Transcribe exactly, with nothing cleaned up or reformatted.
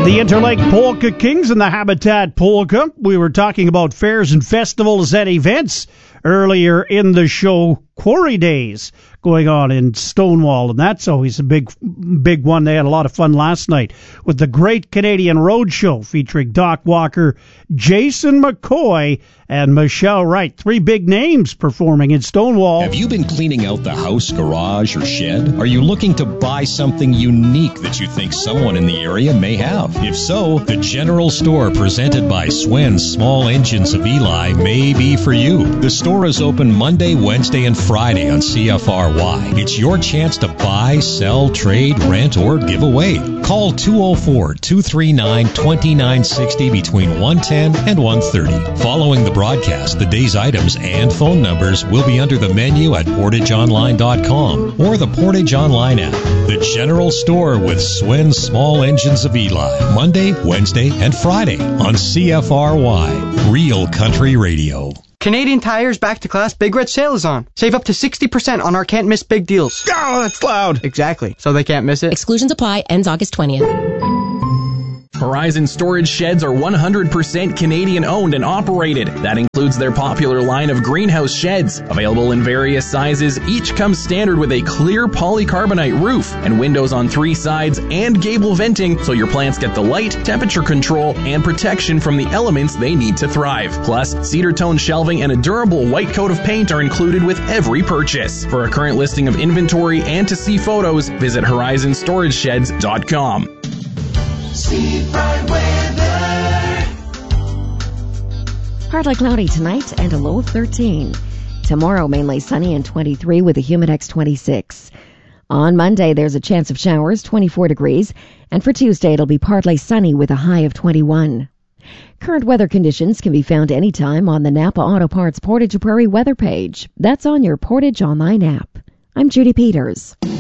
The Interlake Polka Kings and the Habitat Polka. We were talking about fairs and festivals and events earlier in the show. Quarry Days going on in Stonewall, and that's always a big, big one. They had a lot of fun last night with the Great Canadian Roadshow featuring Doc Walker, Jason McCoy, and Michelle Wright. Three big names performing in Stonewall. Have you been cleaning out the house, garage, or shed? Are you looking to buy something unique that you think someone in the area may have? If so, the General Store presented by Swen's Small Engines of Eli may be for you. The store is open Monday, Wednesday, and Friday on C F R Y. It's your chance to buy, sell, trade, rent, or give away. Call two oh four, two three nine, two nine six oh between one ten and one thirty. Following the broadcast, the day's items and phone numbers will be under the menu at portage online dot com or the Portage Online app. The General Store with Swen's Small Engines of Eli. Monday, Wednesday, and Friday on C F R Y. Real Country Radio. Canadian Tire's Back to Class Big Red Sale is on. Save up to sixty percent on our can't miss big deals. Oh, that's loud. Exactly. So they can't miss it. Exclusions apply. Ends August twentieth. Horizon Storage Sheds are one hundred percent Canadian owned and operated. That includes their popular line of greenhouse sheds. Available in various sizes, each comes standard with a clear polycarbonate roof and windows on three sides and gable venting, so your plants get the light, temperature control, and protection from the elements they need to thrive. Plus, cedar tone shelving and a durable white coat of paint are included with every purchase. For a current listing of inventory and to see photos, visit horizon storage sheds dot com. Steve Bright weather. Partly cloudy tonight and a low of thirteen. Tomorrow, mainly sunny and twenty-three with a humidex twenty-six. On Monday, there's a chance of showers, twenty-four degrees. And for Tuesday, it'll be partly sunny with a high of twenty-one. Current weather conditions can be found anytime on the Napa Auto Parts Portage Prairie weather page. That's on your Portage Online app. I'm Judy Peters.